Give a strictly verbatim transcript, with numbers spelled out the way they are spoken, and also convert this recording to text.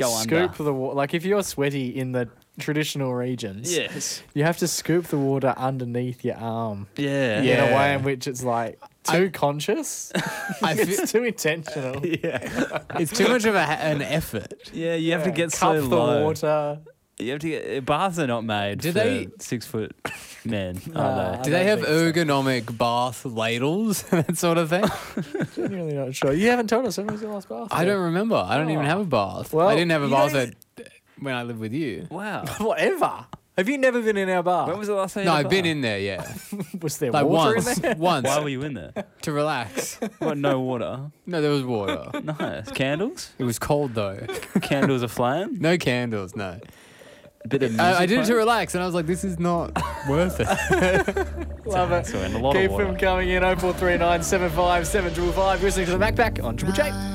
Go scoop under. the water. Like if you're sweaty in the traditional regions, Yes. you have to scoop the water underneath your arm Yeah. in Yeah. a way in which it's like too I- conscious. I feel, It's too intentional. Yeah. it's too much of a, an effort. Yeah, you have to get Cup so the low. water. You have to get baths are not made Do for they- six foot men, Nah. are I Do they don't have think so. ergonomic bath ladles and that sort of thing? Genuinely not sure. You haven't told us when was your last bath? I don't remember. I don't even Oh. have a bath. Well, I didn't have a you bath don't at, when I lived with you. they? Wow. Whatever. Have you never been in our bar? When was the last time? you No, had a I've been bath? in there, yeah. Was there Like water once. in there? Once. Why were you in there? To relax. What? No water. No, there was water. Nice. Candles. It was cold though. Candles aflame. No candles, no. A bit of music. I, I did it to playing? relax and I was like, this is not worth it. Love it. So in a lot Keep of water. them coming in. oh four three nine seven five seven five five. You're listening to the Macpac on Triple J.